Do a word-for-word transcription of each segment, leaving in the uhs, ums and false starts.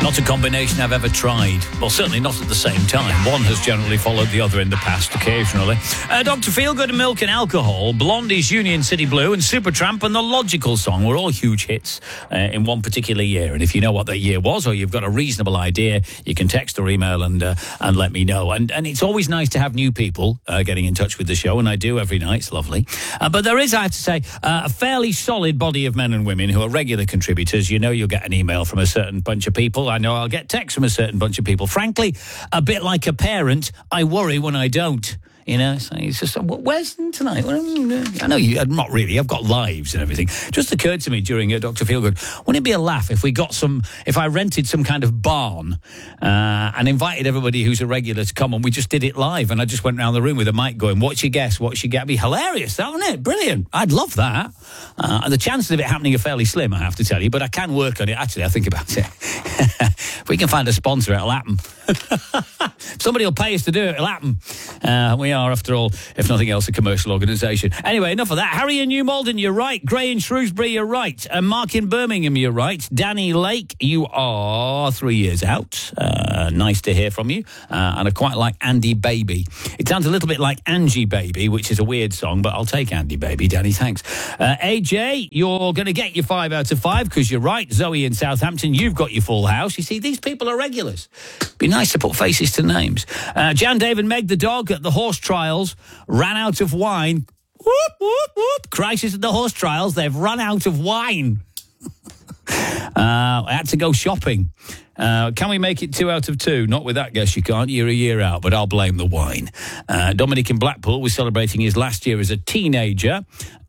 Not a combination I've ever tried. Well, certainly not at the same time. One has generally followed the other in the past, occasionally. Uh, Doctor Feelgood and Milk and Alcohol, Blondie's Union City Blue, and Supertramp and The Logical Song were all huge hits uh, in one particular year. And if you know what that year was, or you've got a reasonable idea, you can text or email and uh, and let me know. And and it's always nice to have new people uh, getting in touch with the show, and I do every night. It's lovely. Uh, but there is, I have to say, uh, a fairly solid body of men and women who are regular contributors. You know you'll get an email from a certain bunch of people. I know I'll get texts from a certain bunch of people. Frankly, a bit like a parent, I worry when I don't. You know, so it's just, where's them tonight? I know you, not really, I've got lives and everything. Just occurred to me during uh, Doctor Feelgood, wouldn't it be a laugh if we got some, if I rented some kind of barn uh, and invited everybody who's a regular to come and we just did it live and I just went around the room with a mic going, what's your guess, what's your guess? It'd be hilarious, that wouldn't it? Brilliant. I'd love that. Uh, and the chances of it happening are fairly slim, I have to tell you, but I can work on it. Actually, I think about it. If we can find a sponsor, it'll happen. Somebody will pay us to do it, it'll happen. Uh, we are, after all, if nothing else, a commercial organisation. Anyway, enough of that. Harry in New Malden, you're right. Gray in Shrewsbury, you're right. And Mark in Birmingham, you're right. Danny Lake, you are three years out. Uh, nice to hear from you. Uh, and I quite like Andy Baby. It sounds a little bit like Angie Baby, which is a weird song, but I'll take Andy Baby. Danny, thanks. Uh, A J, you're going to get your five out of five because you're right. Zoe in Southampton, you've got your full house. You see, these people are regulars. Be nice to put faces to names. Uh, Jan, Dave and Meg the dog at the horse trials ran out of wine. Whoop, whoop, whoop. Crisis at the horse trials. They've run out of wine. uh, I had to go shopping. Uh, can we make it two out of two? Not with that guess, you can't. You're a year out, but I'll blame the wine. Uh, Dominic in Blackpool was celebrating his last year as a teenager.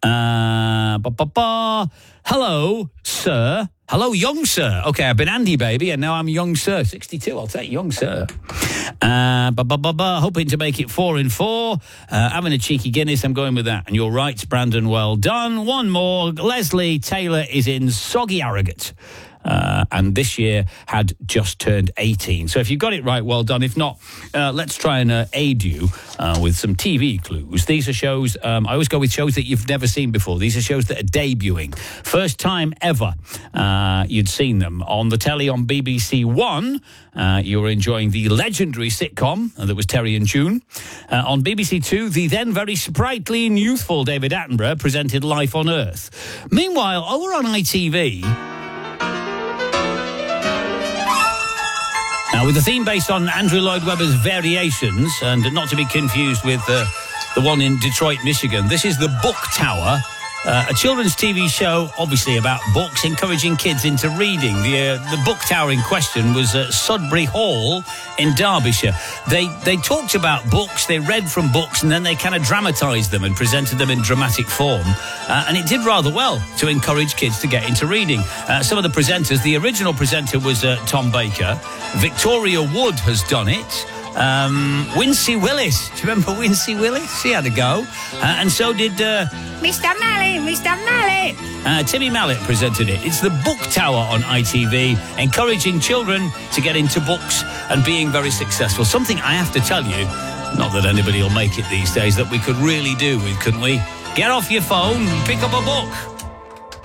Uh, ba, ba, ba. Hello, sir. Hello, young sir. Okay, I've been Andy Baby, and now I'm young sir. sixty-two, I'll take young sir. Uh, ba, ba, ba, ba. Hoping to make it four in four. Uh, having a cheeky Guinness, I'm going with that. And you're right, Brandon, well done. One more. Leslie Taylor is in Soggy Arrogate. Uh, and this year had just turned eighteen. So if you got it right, well done. If not, uh, let's try and uh, aid you uh, with some T V clues. These are shows, um, I always go with shows that you've never seen before. These are shows that are debuting. First time ever uh, you'd seen them. On the telly on B B C One, uh, you were enjoying the legendary sitcom uh, that was Terry and June. Uh, on B B C Two, the then very sprightly and youthful David Attenborough presented Life on Earth. Meanwhile, over on I T V... Now, with the theme based on Andrew Lloyd Webber's Variations, and not to be confused with uh, the one in Detroit, Michigan, this is The Book Tower, uh, a children's T V show, obviously about books, encouraging kids into reading. The uh, the book tower in question was at Sudbury Hall in Derbyshire. They they talked about books, they read from books, and then they kind of dramatised them and presented them in dramatic form. Uh, and it did rather well to encourage kids to get into reading. Uh, some of the presenters, the original presenter was uh, Tom Baker. Victoria Wood has done it. Um, Wincy Willis. Do you remember Wincy Willis? She had a go. Uh, and so did uh, Mister Mallet, Mister Mallet. Uh, Timmy Mallet presented it. It's The Book Tower on I T V, encouraging children to get into books and being very successful. Something I have to tell you, not that anybody will make it these days, that we could really do with, couldn't we? Get off your phone and pick up a book.